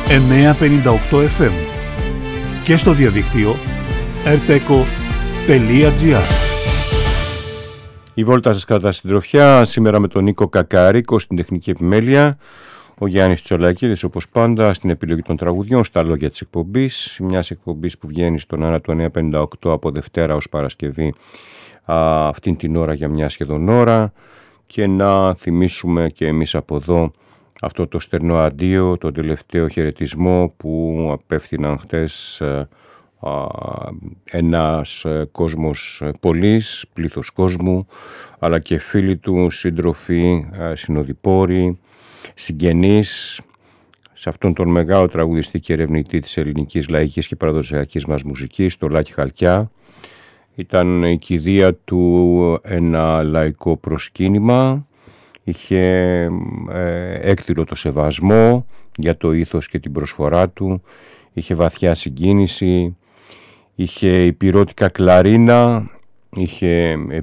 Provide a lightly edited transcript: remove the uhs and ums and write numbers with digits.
958 FM και στο διαδίκτυο rteco.gr. Η βόλτα σας κατά συντροφιά σήμερα με τον Νίκο Κακάρικο στην τεχνική επιμέλεια, ο Γιάννης Τσολακίδης όπως πάντα στην επιλογή των τραγουδιών, στα λόγια της εκπομπής, μιας εκπομπής που βγαίνει στον αέρα του 958 από Δευτέρα ως Παρασκευή αυτήν την ώρα για μια σχεδόν ώρα, και να θυμίσουμε και εμείς από εδώ αυτό το στερνό αντίο, τον τελευταίο χαιρετισμό που απέφθηναν χτες ένας κόσμος πολύς, πλήθος κόσμου, αλλά και φίλοι του, σύντροφοι, συνοδοιπόροι, συγγενείς σε αυτόν τον μεγάλο τραγουδιστή και ερευνητή της ελληνικής λαϊκής και παραδοσιακής μας μουσικής, το Λάκη Χαλκιά. Ήταν η κηδεία του ένα λαϊκό προσκύνημα, είχε έκτηρο το σεβασμό για το ήθος και την προσφορά του, είχε βαθιά συγκίνηση, είχε υπηρώτικα κλαρίνα, είχε